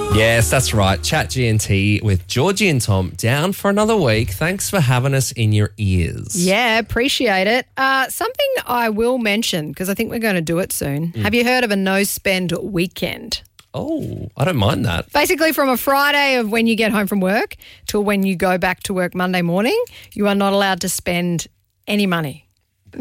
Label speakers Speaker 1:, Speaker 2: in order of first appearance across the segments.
Speaker 1: Yes, that's right. Chat GNT with Georgie and Tom down for another week. Thanks for having us in your ears.
Speaker 2: Yeah, appreciate it. Something I will mention, because I think we're going to do it soon. Have you heard of a no-spend weekend?
Speaker 1: Oh, I don't mind that.
Speaker 2: Basically, from a Friday of when you get home from work till when you go back to work Monday morning, you are not allowed to spend any money.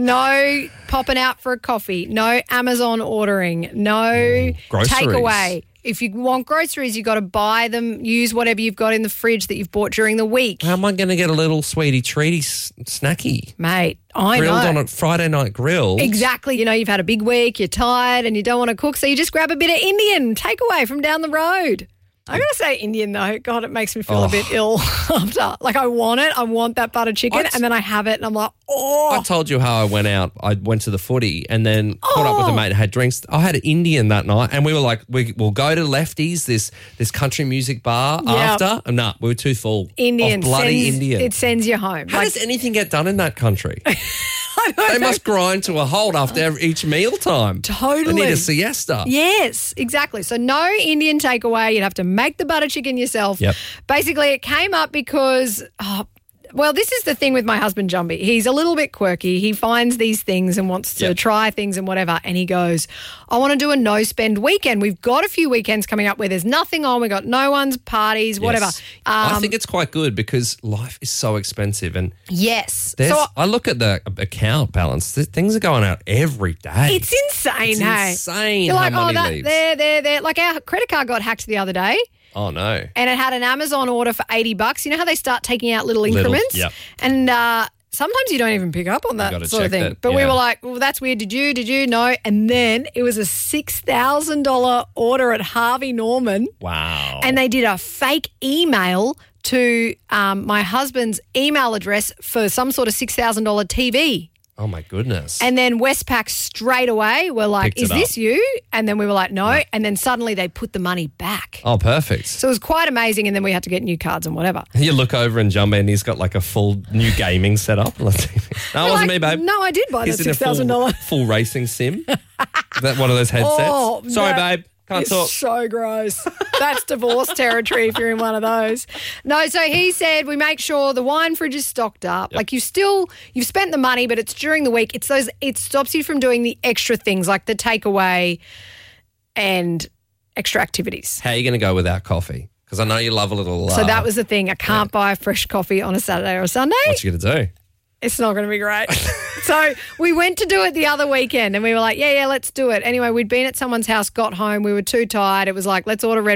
Speaker 2: No popping out for a coffee, no Amazon ordering, no
Speaker 1: Groceries.
Speaker 2: takeaway. If you want groceries, you got to buy them, use whatever you've got in the fridge that you've bought during the week.
Speaker 1: How am I going to get a little sweetie treaty snacky?
Speaker 2: Mate, I
Speaker 1: Grilled
Speaker 2: know.
Speaker 1: on a Friday night grill.
Speaker 2: Exactly. You know, you've had a big week, you're tired and you don't want to cook, so you just grab a bit of Indian takeaway from down the road. I got to say Indian though. God, it makes me feel a bit ill after. Like I want it. I want that butter chicken and then I have it and I'm like,
Speaker 1: I told you how I went out. I went to the footy and then caught up with a mate, had drinks. I had Indian that night and we were like, we'll go to Lefties, this country music bar after. And nah, we were too full.
Speaker 2: Indian.
Speaker 1: Of bloody Indian.
Speaker 2: It sends you home.
Speaker 1: How does anything get done in that country? They must grind to a halt after each meal time.
Speaker 2: Totally.
Speaker 1: They need a siesta.
Speaker 2: Yes, exactly. So no Indian takeaway. You'd have to make the butter chicken yourself.
Speaker 1: Yep.
Speaker 2: Basically, it came up because, well, this is the thing with my husband, Jumbie. He's a little bit quirky. He finds these things and wants to try things and whatever. And he goes, I want to do a no-spend weekend. We've got a few weekends coming up where there's nothing on. We've got no one's, parties, whatever.
Speaker 1: Yes. I think it's quite good because life is so expensive. And
Speaker 2: yes.
Speaker 1: I look at the account balance. Things are going out every day.
Speaker 2: It's insane,
Speaker 1: It's
Speaker 2: hey?
Speaker 1: insane
Speaker 2: You're like,
Speaker 1: how money leaves.
Speaker 2: there. Like our credit card got hacked the other day.
Speaker 1: Oh, no.
Speaker 2: And it had an Amazon order for $80. You know how they start taking out little increments?
Speaker 1: Yep.
Speaker 2: And sometimes you don't even pick up on that sort of thing.
Speaker 1: that,
Speaker 2: But we
Speaker 1: yeah.
Speaker 2: were like, well, that's weird. Did you? No. And then it was a $6,000 order at Harvey Norman.
Speaker 1: Wow.
Speaker 2: And they did a fake email to my husband's email address for some sort of $6,000 TV.
Speaker 1: Oh, my goodness.
Speaker 2: And then Westpac straight away were like,
Speaker 1: Picked it
Speaker 2: is
Speaker 1: up.
Speaker 2: this you? And then we were like, no. And then suddenly they put the money back.
Speaker 1: Oh, perfect.
Speaker 2: So it was quite amazing. And then we had to get new cards and whatever.
Speaker 1: You look over and Jumbo and he's got like a full new gaming setup. No, it wasn't me, babe.
Speaker 2: No, I did buy
Speaker 1: He's
Speaker 2: that
Speaker 1: in a
Speaker 2: $6,000.
Speaker 1: full racing sim. Is that one of those headsets?
Speaker 2: Oh,
Speaker 1: Sorry,
Speaker 2: that
Speaker 1: babe. Can't
Speaker 2: is
Speaker 1: talk.
Speaker 2: so gross. That's divorce territory if you're in one of those. No, so he said we make sure the wine fridge is stocked up.
Speaker 1: Yep.
Speaker 2: Like you've spent the money, but it's during the week. It stops you from doing the extra things like the takeaway and extra activities.
Speaker 1: How are you going to go without coffee? Because I know you love a little...
Speaker 2: So that was the thing. I can't buy fresh coffee on a Saturday or a Sunday.
Speaker 1: What you going to do?
Speaker 2: It's not going to be great. So we went to do it the other weekend and we were like, yeah, let's do it. Anyway, we'd been at someone's house, got home. We were too tired. It was like, let's order Red